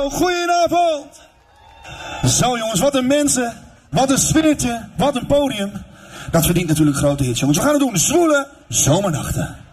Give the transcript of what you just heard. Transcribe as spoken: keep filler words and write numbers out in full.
Hallo, goedenavond. Zo jongens, wat een mensen, wat een sfeertje, wat een podium. Dat verdient natuurlijk grote hits jongens. We gaan het doen, zwoele zomernachten.